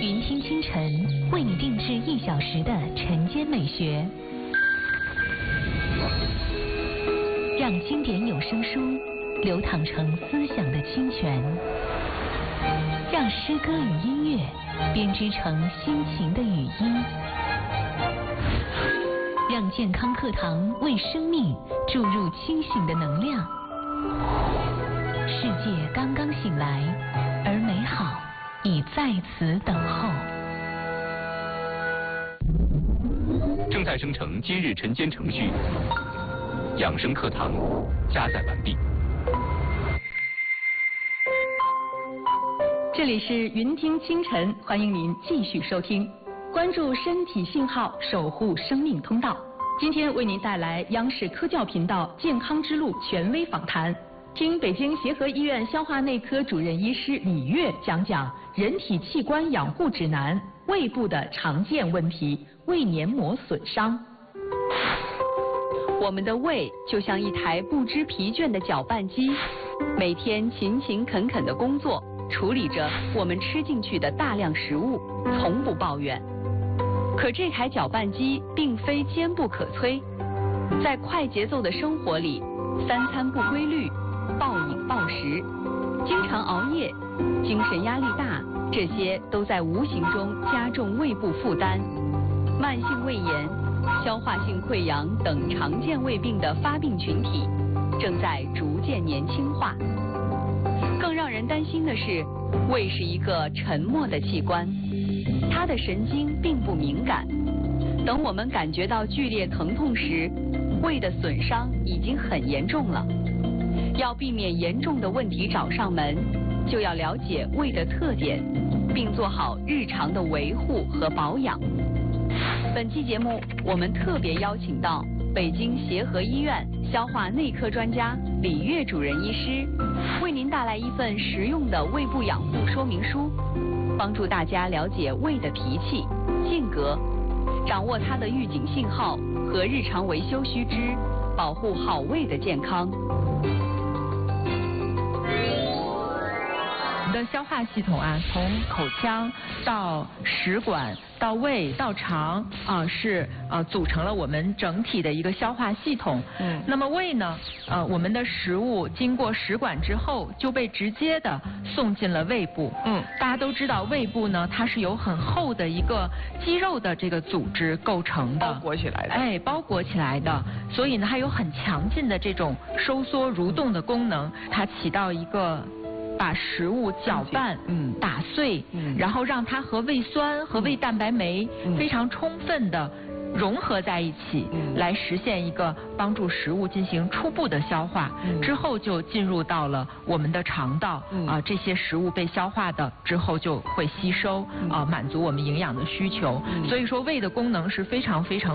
云听清晨为你定制1小时的晨间美学，让经典有声书流淌成思想的清泉，让诗歌与音乐编织成心情的语音，让健康课堂为生命注入清醒的能量。世界刚刚醒来，而美好已在此等候。 正在生成今日晨间程序，养生课堂加载完毕。 这里是云听清晨，欢迎您继续收听，关注身体信号，守护生命通道。今天为您带来央视科教频道健康之路权威访谈，听北京协和医院消化内科主任医师李月讲人体器官养护指南，胃部的常见问题，胃黏膜损伤。我们的胃就像一台不知疲倦的搅拌机，每天勤勤恳恳地工作，处理着我们吃进去的大量食物，从不抱怨。可这台搅拌机并非坚不可摧，在快节奏的生活里，3餐不规律，暴饮暴食，经常熬夜，精神压力大，这些都在无形中加重胃部负担。慢性胃炎、消化性溃疡等常见胃病的发病群体正在逐渐年轻化。更让人担心的是，胃是一个沉默的器官，它的神经并不敏感。等我们感觉到剧烈疼痛时，胃的损伤已经很严重了。要避免严重的问题找上门，就要了解胃的特点，并做好日常的维护和保养。本期节目，我们特别邀请到北京协和医院消化内科专家李月主任医师，为您带来一份实用的胃部养护说明书，帮助大家了解胃的脾气、性格，掌握它的预警信号和日常维修须知，保护好胃的健康。 我们的消化系统啊，从口腔到食管到胃到肠是组成了我们整体的一个消化系统。那么胃呢，我们的食物经过食管之后就被直接的送进了胃部。大家都知道胃部呢，它是由很厚的一个肌肉的这个组织构成的， 包裹起来的。 包裹起来的，所以呢，它有很强劲的这种收缩蠕动的功能，它起到一个把食物搅拌、打碎，然后让它和胃酸和胃蛋白酶非常充分的融合在一起，来实现一个帮助食物进行初步的消化，之后就进入到了我们的肠道，这些食物被消化的之后就会吸收，满足我们营养的需求。所以说胃的功能是非常非常